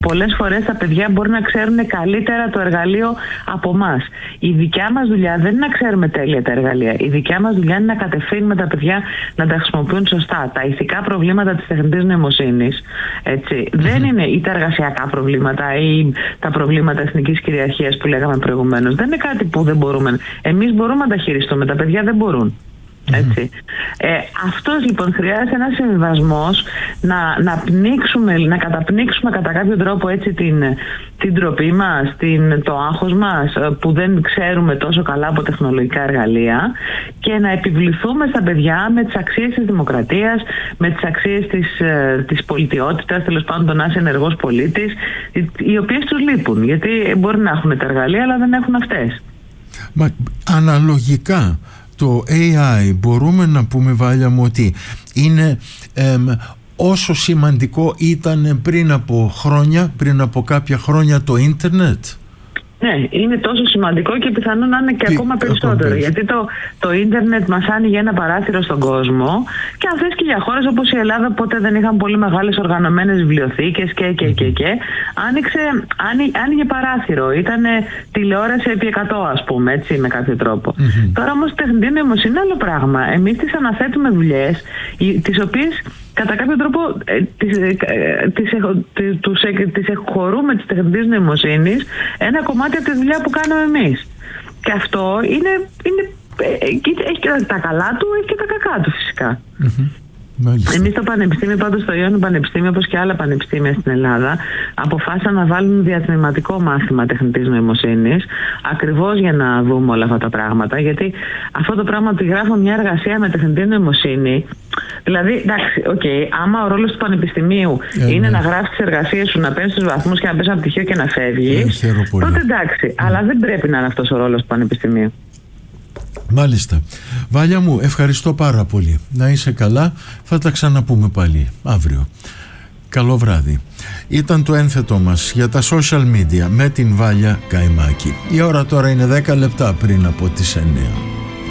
Πολλές φορές τα παιδιά μπορεί να ξέρουν καλύτερα το εργαλείο από εμάς. Η δικιά μας δουλειά δεν είναι να ξέρουμε τέλεια τα εργαλεία. Η δικιά μας δουλειά είναι να κατευθύνουμε τα παιδιά να τα χρησιμοποιούν σωστά. Τα ηθικά προβλήματα της τεχνητής νοημοσύνης, δεν είναι ή τα εργασιακά προβλήματα ή τα προβλήματα εθνικής κυριαρχίας που λέγαμε προηγουμένως. Δεν είναι κάτι που δεν μπορούμε. Εμείς μπορούμε να τα χειριστούμε, τα παιδιά δεν μπορούν. Αυτός λοιπόν χρειάζεται ένας συμβιβασμός να καταπνίξουμε κατά κάποιο τρόπο την ντροπή μας, το άγχος μας που δεν ξέρουμε τόσο καλά από τεχνολογικά εργαλεία και να επιβληθούμε στα παιδιά με τις αξίες της δημοκρατίας, με τις αξίες της πολιτιότητας, τέλος πάντων να είσαι ενεργός πολίτης, οι οποίες τους λείπουν, γιατί μπορεί να έχουν τα εργαλεία αλλά δεν έχουν αυτές. Μα αναλογικά το AI μπορούμε να πούμε, Βάλια μου, ότι είναι όσο σημαντικό ήταν πριν από κάποια χρόνια το ίντερνετ? Ναι, είναι τόσο σημαντικό και πιθανόν να είναι και ακόμα περισσότερο. Γιατί το ίντερνετ μας άνοιγε ένα παράθυρο στον κόσμο και αν θες και για χώρες όπως η Ελλάδα, ποτέ δεν είχαν πολύ μεγάλες οργανωμένες βιβλιοθήκες και άνοιγε παράθυρο. Ήταν τηλεόραση επί 100, ας πούμε, έτσι, με κάποιο τρόπο. Τώρα όμως η τεχνητή νοημοσύνη είναι άλλο πράγμα. Εμείς τις αναθέτουμε δουλειές τις οποίες κατά κάποιο τρόπο τις εκχωρούμε της τεχνητής νοημοσύνης ένα κομμάτι από τη δουλειά που κάνουμε εμείς. Και αυτό έχει και τα καλά του, έχει και τα κακά του φυσικά. Εμείς στο Πανεπιστήμιο, πάντως στο Ιόνιο Πανεπιστήμιο, όπως και άλλα πανεπιστήμια στην Ελλάδα, αποφάσισαν να βάλουν διατμηματικό μάθημα τεχνητής νοημοσύνης, ακριβώς για να δούμε όλα αυτά τα πράγματα. Γιατί αυτό το πράγμα ότι γράφω μια εργασία με τεχνητή νοημοσύνη, δηλαδή, εντάξει, άμα ο ρόλος του πανεπιστημίου είναι να γράφεις τις εργασίες σου, να παίρνεις τους βαθμούς και να πες ένα πτυχίο και να φεύγεις, τότε εντάξει. Αλλά δεν πρέπει να είναι αυτός ο ρόλος του πανεπιστημίου. Μάλιστα. Βάλια μου, ευχαριστώ πάρα πολύ. Να είσαι καλά. Θα τα ξαναπούμε πάλι αύριο. Καλό βράδυ. Ήταν το ένθετό μας για τα social media με την Βάλια Καϊμάκη. Η ώρα τώρα είναι 10 λεπτά πριν από τις 9.